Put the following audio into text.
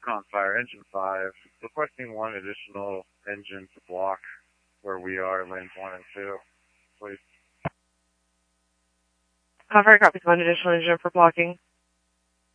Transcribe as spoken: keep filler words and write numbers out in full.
Fire Engine five, requesting one additional engine to block where we are, lanes one and two, please. Convoy copies one additional engine for blocking.